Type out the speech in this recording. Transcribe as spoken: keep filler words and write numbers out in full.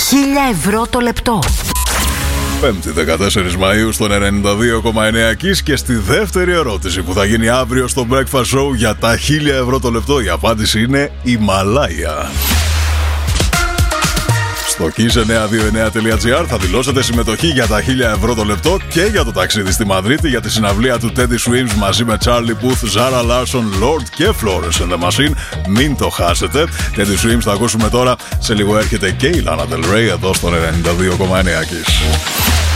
χίλια ευρώ το λεπτό. Πέμπτη δεκατέσσερις Μαΐου στον ενενήντα δύο κόμμα εννέα Kiss και στη δεύτερη ερώτηση που θα γίνει αύριο στο Breakfast Show για τα χίλια ευρώ το λεπτό, η απάντηση είναι Ιμαλάια. Στο kiss εννιακόσια είκοσι εννέα τελεία τζι άρ θα δηλώσετε συμμετοχή για τα χίλια ευρώ το λεπτό και για το ταξίδι στη Μαδρίτη για τη συναυλία του Teddy Swims μαζί με Charlie Puth, Zara Larsson, Lord και Florence and the Machine. Μην το χάσετε. Teddy Swims θα ακούσουμε τώρα. Σε λίγο έρχεται και η Lana Del Rey εδώ στον ενενήντα δύο κόμμα εννέα Kiss.